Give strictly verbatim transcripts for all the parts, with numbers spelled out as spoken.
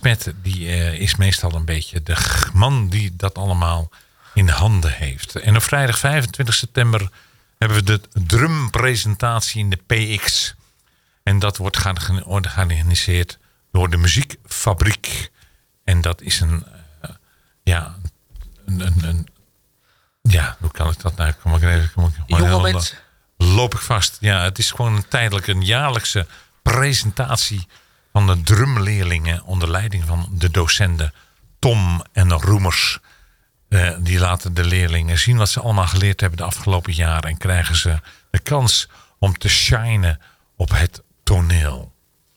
Smet die, uh, is meestal een beetje de man die dat allemaal in handen heeft. En op vrijdag vijfentwintig september hebben we de drumpresentatie in de P X. En dat wordt georganiseerd door de Muziekfabriek. En dat is een... Uh, ja, een, een, een... Ja, hoe kan ik dat nou? Kom ik even, kom ik, Jong moment. Loop ik vast. Ja, het is gewoon een tijdelijk een jaarlijkse presentatie van de drumleerlingen onder leiding van de docenten Tom en Roemers. Uh, die laten de leerlingen zien wat ze allemaal geleerd hebben de afgelopen jaren en krijgen ze de kans om te shinen op het toneel.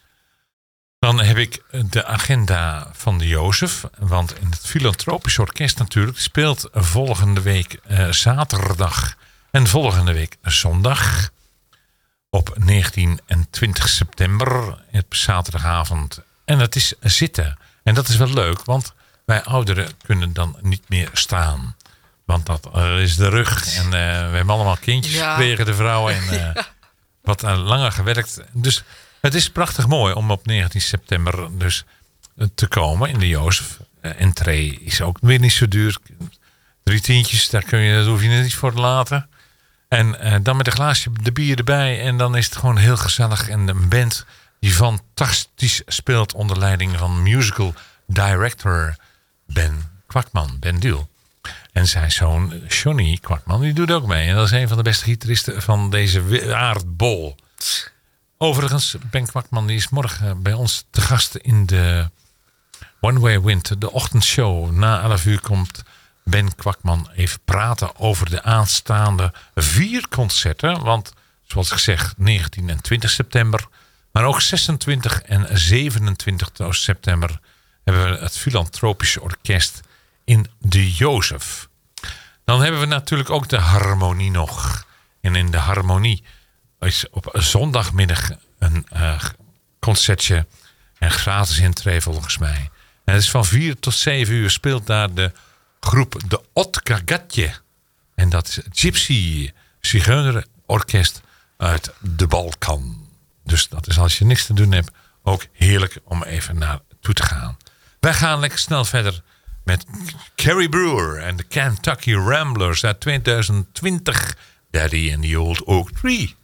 Dan heb ik de agenda van de Jozef. Want in het Filantropisch Orkest natuurlijk speelt volgende week uh, zaterdag en volgende week zondag op negentien en twintig september op zaterdagavond. En dat is zitten. En dat is wel leuk, want wij ouderen kunnen dan niet meer staan. Want dat uh, is de rug. En uh, we hebben allemaal kindjes ja. gekregen, de vrouwen. En uh, ja. wat uh, langer gewerkt. Dus het is prachtig mooi om op negentien september dus uh, te komen in de Jozef. Uh, entree is ook weer niet zo duur. Drie tientjes, daar, kun je, daar hoef je niet voor te laten. En uh, dan met een glaasje de bier erbij. En dan is het gewoon heel gezellig. En een band die fantastisch speelt onder leiding van musical director Ben Kwakman, Ben Duel. En zijn zoon Johnny Kwakman, die doet ook mee. En dat is een van de beste gitaristen van deze aardbol. Overigens, Ben Kwakman die is morgen bij ons te gast in de One Way Wind, de ochtendshow. Na elf uur komt Ben Kwakman even praten over de aanstaande vier concerten. Want, zoals gezegd, negentien en twintig september. Maar ook zesentwintig en zevenentwintig september hebben we het Filantropisch Orkest in de Jozef. Dan hebben we natuurlijk ook de Harmonie nog. En in de Harmonie is op zondagmiddag een uh, concertje. En gratis intree volgens mij. En het is van vier tot zeven uur speelt daar de groep de Otkagatje. En dat is het Gypsy Zigeuner Orkest uit de Balkan. Dus dat is als je niks te doen hebt ook heerlijk om even naartoe te gaan. Wij gaan lekker snel verder met Carrie Brewer en de Kentucky Ramblers uit twintig twintig. Daddy and the Old Oak Tree.